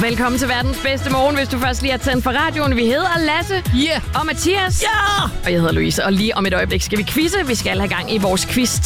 Velkommen til verdens bedste morgen, hvis du først lige har tændt for radioen. Vi hedder Lasse og Mathias. Og jeg hedder Louise. Og lige om et øjeblik skal vi quizze. Vi skal have gang i vores quiz